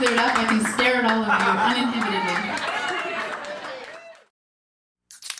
cleared up, I can stare at all of